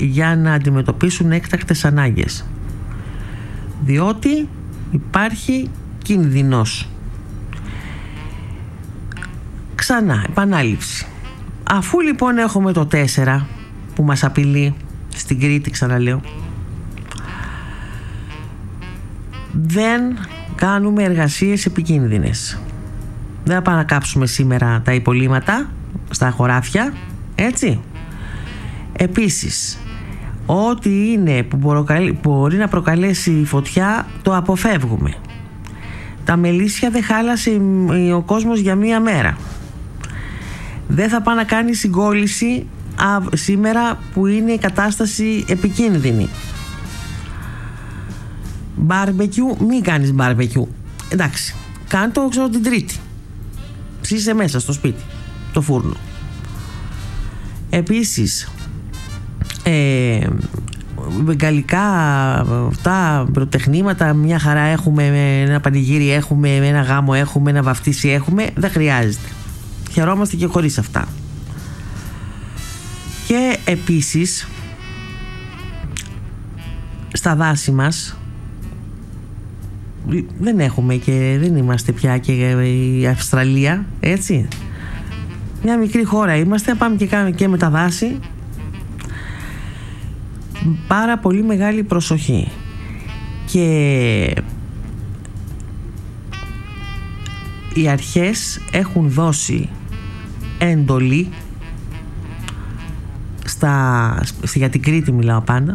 για να αντιμετωπίσουν έκτακτες ανάγκες, διότι υπάρχει κίνδυνος. Ξανά, επανάληψη. Αφού λοιπόν έχουμε το 4 που μας απειλεί στην Κρήτη, ξαναλέω, δεν κάνουμε εργασίες επικίνδυνες. Δεν θα πάμε να κάψουμε σήμερα τα υπολείμματα στα χωράφια, έτσι. Επίσης, ό,τι είναι που μπορεί να προκαλέσει φωτιά το αποφεύγουμε. Τα μελίσια δεν χάλασε ο κόσμος για μία μέρα. Δεν θα πάει να κάνει συγκόλληση σήμερα που είναι η κατάσταση επικίνδυνη. Μπάρμπεκιου, μην κάνεις μπάρμπεκιου. Εντάξει, κάνε το ξέρω την Τρίτη. Ψήσε μέσα στο σπίτι, το φούρνο. Επίσης, γαλλικά αυτά πρωτεχνήματα μια χαρά έχουμε, ένα πανηγύρι έχουμε, ένα γάμο έχουμε, ένα βαφτίσι έχουμε, δεν χρειάζεται. Χαιρόμαστε και χωρίς αυτά. Και επίσης στα δάση μας δεν έχουμε και δεν είμαστε πια και η Αυστραλία, έτσι. Μια μικρή χώρα είμαστε, πάμε και κάνουμε και με τα δάση. Πάρα πολύ μεγάλη προσοχή. Και οι αρχές έχουν δώσει εντολή για την Κρήτη, μιλάω πάντα,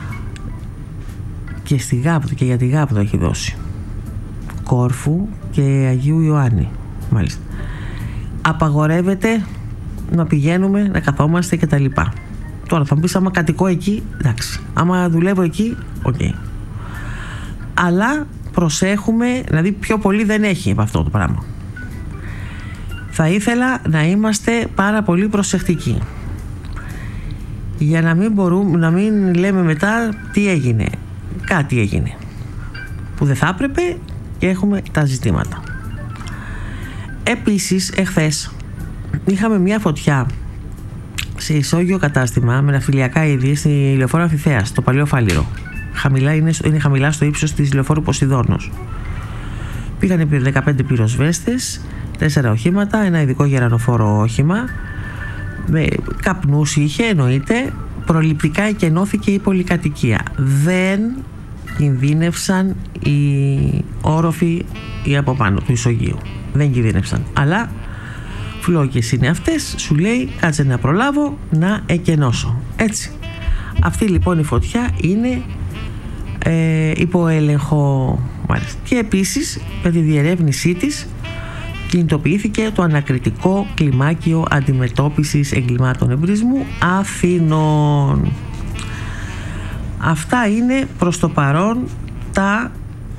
και στη Γάπδο, και για τη Γάπδο έχει δώσει, Κόρφου και Αγίου Ιωάννη μάλιστα. Απαγορεύεται να πηγαίνουμε, να καθόμαστε και τα λοιπά. Τώρα θα μου πεις, άμα κατοικώ εκεί, εντάξει, άμα δουλεύω εκεί, okay. Αλλά προσέχουμε, δηλαδή πιο πολύ δεν έχει από αυτό το πράγμα. Θα ήθελα να είμαστε πάρα πολύ προσεκτικοί, για να μην λέμε μετά τι έγινε. Κάτι έγινε που δεν θα έπρεπε και έχουμε τα ζητήματα. Επίσης, εχθές είχαμε μια φωτιά σε ισόγειο κατάστημα με ναυτιλιακά είδη στη λεωφόρο Αμφιθέας, το Παλαιό Φάληρο. Είναι χαμηλά στο ύψος της λεωφόρου Ποσειδώνος. Πήγανε 15 πυροσβέστες, 4 οχήματα, ένα ειδικό γερανοφόρο όχημα, καπνούς είχε, εννοείται. Προληπτικά εκενώθηκε η πολυκατοικία. Δεν κινδύνευσαν οι όροφοι ή από πάνω του ισογείου. Δεν κινδύνευσαν. Αλλά φλόγες είναι αυτές, σου λέει κάτσε να προλάβω να εκενώσω. Έτσι. Αυτή λοιπόν η φωτιά είναι υπό έλεγχο. Μάλιστα. Και επίσης με τη διερεύνησή της κινητοποιήθηκε το ανακριτικό κλιμάκιο αντιμετώπισης εγκλημάτων εμπρισμού Αθηνών. Αυτά είναι προς το παρόν τα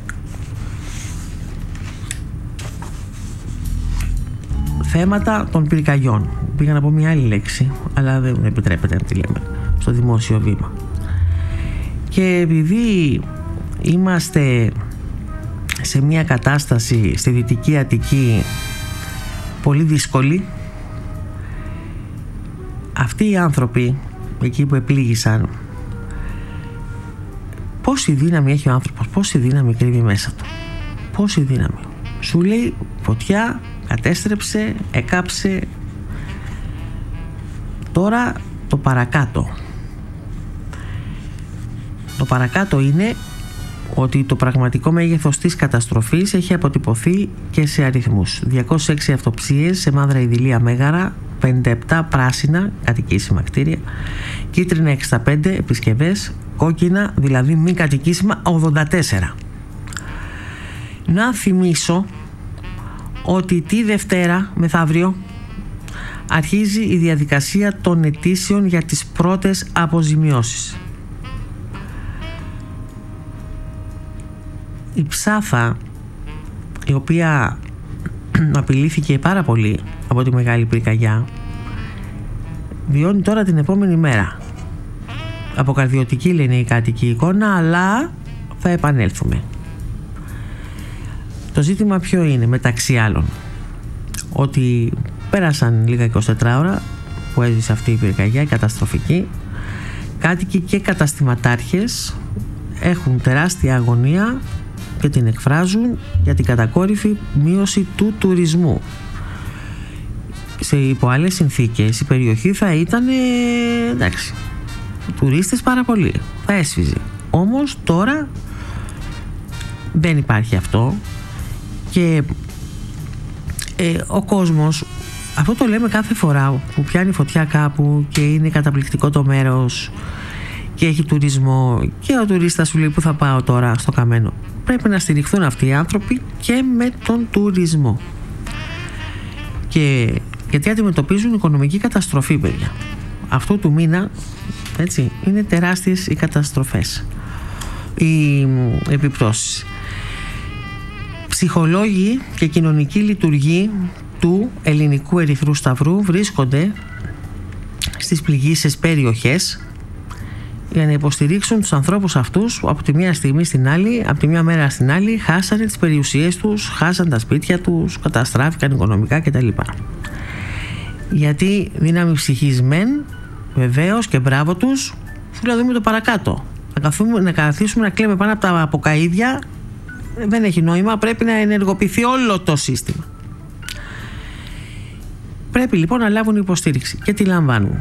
θέματα των πυρκαγιών. Πήγα να πω μια άλλη λέξη, αλλά δεν επιτρέπεται να τη λέμε στο δημόσιο βήμα. Και επειδή είμαστε σε μια κατάσταση στη Δυτική Αττική πολύ δύσκολη, αυτοί οι άνθρωποι εκεί που επλήγησαν, πόση δύναμη έχει ο άνθρωπος, πόση δύναμη κρύβει μέσα του, πόση δύναμη. Σου λέει φωτιά, κατέστρεψε, έκαψε. Τώρα το παρακάτω είναι ότι το πραγματικό μέγεθος της καταστροφής έχει αποτυπωθεί και σε αριθμούς. 206 αυτοψίες σε Μάνδρα, Ιδηλία, Μέγαρα, 57 πράσινα κατοικήσιμα κτίρια, κίτρινα 65 επισκευές, κόκκινα δηλαδή μη κατοικήσιμα 84. Να θυμίσω ότι τη Δευτέρα μεθαύριο αρχίζει η διαδικασία των αιτήσεων για τις πρώτες αποζημιώσεις. Η Ψάθα, η οποία απειλήθηκε πάρα πολύ από τη μεγάλη πυρκαγιά, βιώνει τώρα την επόμενη μέρα. Αποκαρδιωτική λένε οι κάτοικοι εικόνα, αλλά θα επανέλθουμε. Το ζήτημα ποιο είναι, μεταξύ άλλων? Ότι πέρασαν λίγα 24 ώρα που έζησε αυτή η πυρκαγιά, η καταστροφική, κάτοικοι και καταστηματάρχες έχουν τεράστια αγωνία και την εκφράζουν για την κατακόρυφη μείωση του τουρισμού. Υπό άλλες συνθήκες η περιοχή θα ήταν εντάξει, τουρίστες πάρα πολύ, θα έσφιζε. Όμως τώρα δεν υπάρχει αυτό και ο κόσμος, αυτό το λέμε κάθε φορά που πιάνει φωτιά κάπου και είναι καταπληκτικό το μέρος και έχει τουρισμό και ο τουρίστας σου λέει που θα πάω τώρα στο Καμένο. Πρέπει να στηριχθούν αυτοί οι άνθρωποι και με τον τουρισμό, και γιατί αντιμετωπίζουν οικονομική καταστροφή, παιδιά. Αυτού του μήνα, έτσι, είναι τεράστιες οι καταστροφές, οι επιπτώσεις. Ψυχολόγοι και κοινωνικοί λειτουργοί του Ελληνικού Ερυθρού Σταυρού βρίσκονται στις πληγείσες περιοχές για να υποστηρίξουν τους ανθρώπους αυτούς που από τη μία στιγμή στην άλλη, από τη μία μέρα στην άλλη, χάσανε τις περιουσίες τους, χάσαν τα σπίτια τους, καταστράφηκαν οικονομικά κτλ. Γιατί δύναμη ψυχής μεν, βεβαίως, και μπράβο τους, σου λέω δούμε το παρακάτω. Να καθίσουμε να κλαίμε πάνω από τα αποκαΐδια δεν έχει νόημα, πρέπει να ενεργοποιηθεί όλο το σύστημα. Πρέπει λοιπόν να λάβουν υποστήριξη και τη λαμβάνουν.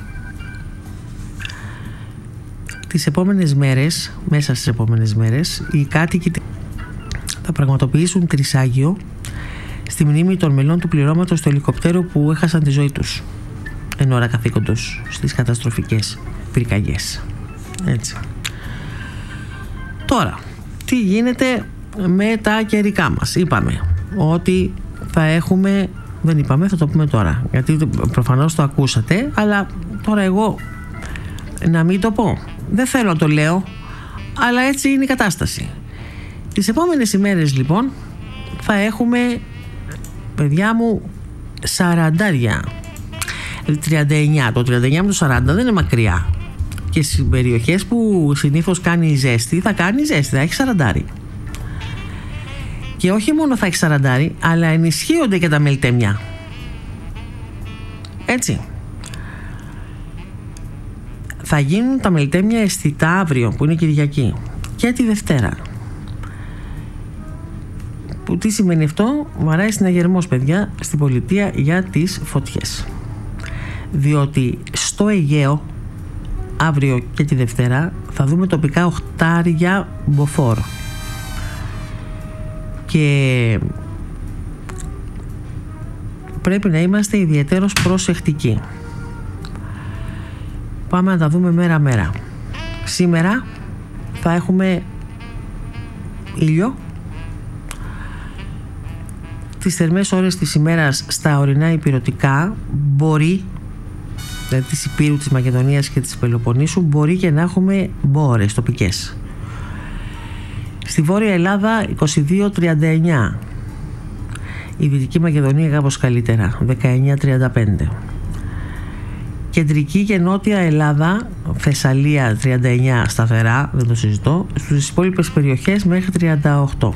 Τις επόμενες μέρες, μέσα στις επόμενες μέρες, οι κάτοικοι θα πραγματοποιήσουν τρισάγιο στη μνήμη των μελών του πληρώματος του ελικοπτέρου που έχασαν τη ζωή τους εν ώρα καθήκοντος στις καταστροφικές πυρκαγιές. Έτσι. Τώρα, τι γίνεται με τα καιρικά μας? Είπαμε ότι θα έχουμε, δεν είπαμε, θα το πούμε τώρα, γιατί προφανώς το ακούσατε, αλλά τώρα εγώ να μην το πω, δεν θέλω να το λέω, αλλά έτσι είναι η κατάσταση. Τις επόμενες ημέρες λοιπόν θα έχουμε, παιδιά μου, 40, 39, το 39 με το 40 δεν είναι μακριά, και στις περιοχές που συνήθως κάνει ζέστη θα κάνει ζέστη, θα έχει 40. Και όχι μόνο θα έχει 40, αλλά ενισχύονται και τα μελτέμια. Έτσι. Θα γίνουν τα μελτέμια αισθητά αύριο, που είναι Κυριακή, και τη Δευτέρα. Που τι σημαίνει αυτό? Βαράει συναγερμός, παιδιά, στην πολιτεία για τις φωτιές. Διότι στο Αιγαίο αύριο και τη Δευτέρα θα δούμε τοπικά οχτάρια μποφόρ. Και πρέπει να είμαστε ιδιαιτέρως προσεκτικοί. Πάμε να τα δούμε μέρα-μέρα. Σήμερα θα έχουμε ήλιο. Τις θερμές ώρες της ημέρας στα ορεινά ηπειρωτικά μπορεί, δηλαδή της Υπήρου, της Μακεδονίας και της Πελοποννήσου, μπορεί και να έχουμε μπόρες τοπικές. Στη Βόρεια Ελλάδα 22-39, η Δυτική Μακεδονία κάπως καλύτερα, 19-35. Κεντρική και Νότια Ελλάδα, Θεσσαλία 39 σταθερά, δεν το συζητώ, στις υπόλοιπες περιοχές μέχρι 38.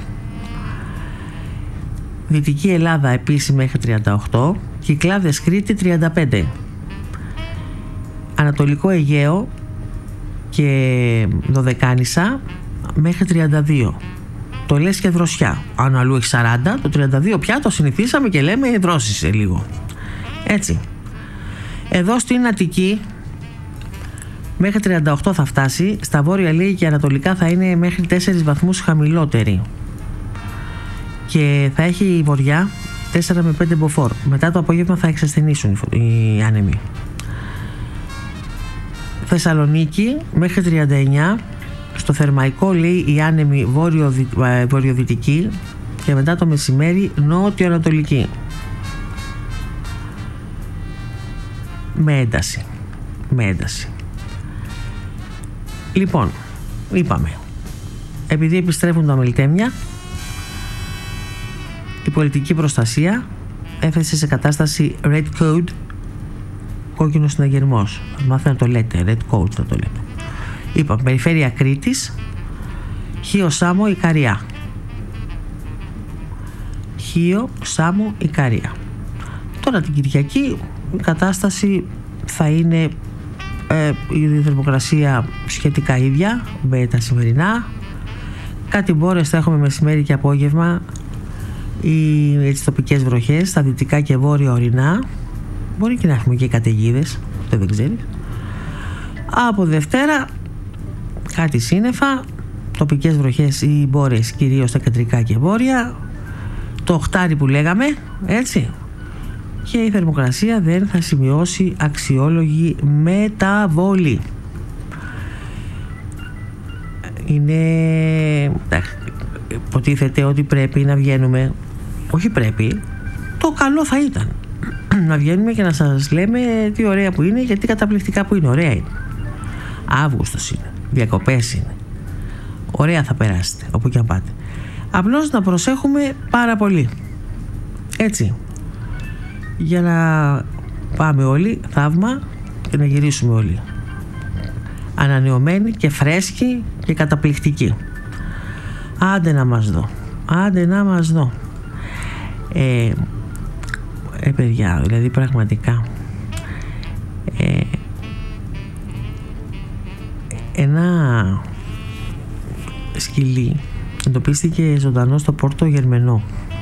Δυτική Ελλάδα επίσης μέχρι 38, Κυκλάδες Κρήτη 35. Ανατολικό Αιγαίο και Δωδεκάνησα μέχρι 32. Το λες και δροσιά. Αν αλλού έχει 40, το 32 πια το συνηθίσαμε και λέμε δρόσισε λίγο. Έτσι. Εδώ στην Αττική μέχρι 38 θα φτάσει. Στα βόρεια λέει και ανατολικά θα είναι μέχρι 4 βαθμούς χαμηλότερη. Και θα έχει η βορειά 4 με 5 μποφόρ. Μετά το απόγευμα θα εξασθενήσουν οι άνεμοι. Θεσσαλονίκη μέχρι 39. Στο Θερμαϊκό λέει οι άνεμοι βορειοδυτική και μετά το μεσημέρι νότιο-ανατολική. Με ένταση. Λοιπόν, είπαμε, επειδή επιστρέφουν τα μελτέμια, η πολιτική προστασία έφεσε σε κατάσταση red code, κόκκινο συναγερμός. Μάθετε να το λέτε, red code θα το λέτε. Είπαμε, περιφέρεια Κρήτης, Χίο, Σάμο, Ικαρία. Χίο, Σάμο, Ικαρία. Τώρα την Κυριακή η κατάσταση θα είναι η θερμοκρασία σχετικά ίδια με τα σημερινά. Κάτι μπόρες θα έχουμε μεσημέρι και απόγευμα, ή τις τοπικές βροχές στα δυτικά και βόρεια ορεινά. Μπορεί και να έχουμε και καταιγίδες, δεν ξέρεις. Από Δευτέρα κάτι σύννεφα, τοπικές βροχές ή μπόρες κυρίως στα κεντρικά και βόρεια, το οχτάρι που λέγαμε, έτσι, και η θερμοκρασία δεν θα σημειώσει αξιόλογη μεταβολή. Είναι, υποτίθεται ότι πρέπει να βγαίνουμε, όχι πρέπει, το καλό θα ήταν να βγαίνουμε και να σας λέμε τι ωραία που είναι, γιατί καταπληκτικά που είναι, ωραία είναι. Αύγουστος είναι, διακοπές είναι, ωραία θα περάσετε όπου και αν πάτε. Απλώς να προσέχουμε πάρα πολύ, έτσι, για να πάμε όλοι θαύμα και να γυρίσουμε όλοι ανανεωμένοι και φρέσκοι και καταπληκτικοί. Άντε να μας δω, άντε να μας δω. Παιδιά, δηλαδή πραγματικά ένα σκυλί εντοπίστηκε ζωντανό στο Πόρτο Γερμενό.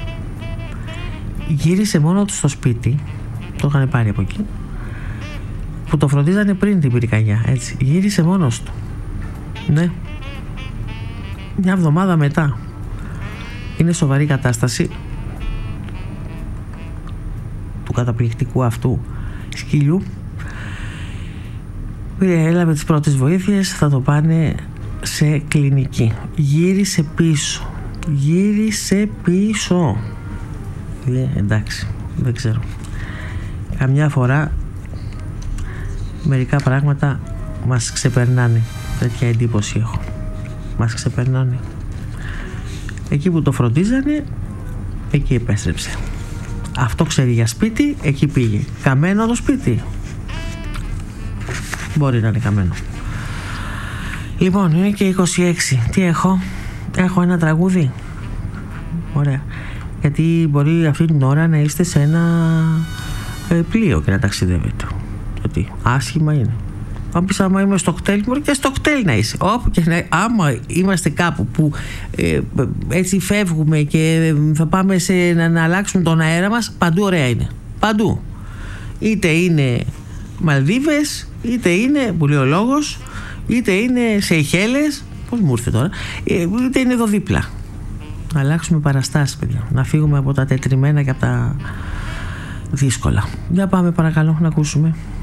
Γύρισε μόνο του στο σπίτι, το είχαν πάρει από εκεί, που το φροντίζανε πριν την πυρκαγιά, έτσι. Γύρισε μόνος του, ναι, μια εβδομάδα μετά. Είναι σοβαρή κατάσταση του καταπληκτικού αυτού σκυλιού. Έλαβε τις πρώτες βοήθειες, θα το πάνε σε κλινική. Γύρισε πίσω, γύρισε πίσω. Εντάξει, δεν ξέρω, καμιά φορά μερικά πράγματα μας ξεπερνάνε, τέτοια εντύπωση έχω, μας ξεπερνάνε. Εκεί που το φροντίζανε, εκεί επέστρεψε. Αυτό ξέρει για σπίτι, εκεί πήγε. Καμένο το σπίτι, μπορεί να είναι καμένο. Λοιπόν, είναι και 26. Τι έχω? Έχω ένα τραγούδι. Ωραία. Γιατί μπορεί αυτή την ώρα να είστε σε ένα πλοίο και να ταξιδεύετε. Γιατί άσχημα είναι. Αν πεις άμα είμαι στο κτέλ, μπορεί και στο κτέλ να είσαι. Όπου και να, άμα είμαστε κάπου που έτσι φεύγουμε και θα πάμε να αλλάξουμε τον αέρα μας, παντού ωραία είναι. Παντού. Είτε είναι Μαλδίβες, είτε είναι, που λέει ο λόγος, είτε είναι Σεϊχέλες, πώς μου ήρθε τώρα, είτε είναι εδώ δίπλα. Να αλλάξουμε παραστάσεις, παιδιά. Να φύγουμε από τα τετριμένα και από τα δύσκολα. Για πάμε παρακαλώ να ακούσουμε.